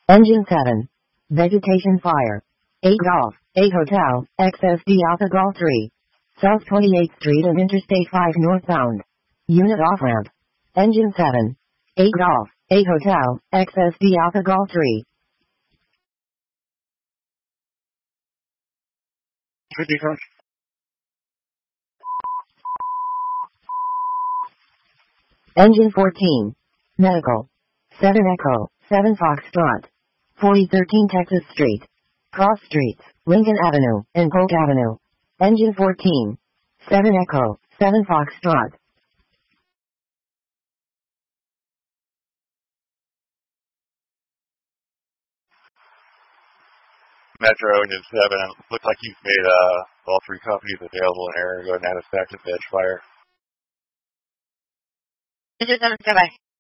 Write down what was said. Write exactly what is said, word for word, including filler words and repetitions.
Engine seven. Vegetation fire. eight Golf, eight Hotel, X S D Alpha Golf three. South twenty-eighth Street and Interstate five northbound. Unit off-ramp. Engine seven. eight Golf, eight Hotel, X S D Alpha Golf three. fifty front. Engine fourteen. Medical. seven Echo, seven Foxtrot. forty thirteen Texas Street. Cross Streets, Lincoln Avenue, and Polk Avenue. Engine fourteen. seven Echo, seven Foxtrot. Metro Engine seven. Looks like you've made uh, all three companies available in area. Go ahead and add us back to Edge Fire. Engine seven, goodbye.